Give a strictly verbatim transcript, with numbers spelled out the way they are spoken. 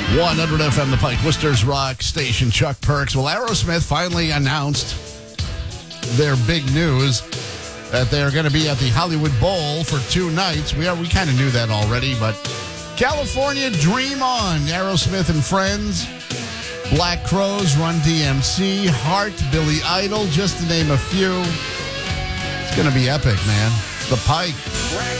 one hundred F M, The Pike, Worcester's Rock Station. Chuck Perks. Well, Aerosmith finally announced their big news that they're going to be at the Hollywood Bowl for two nights. We are, we kind of knew that already, but California Dream On, Aerosmith and Friends, Black Crowes, Run D M C, Heart, Billy Idol, just to name a few. It's going to be epic, man. It's The Pike.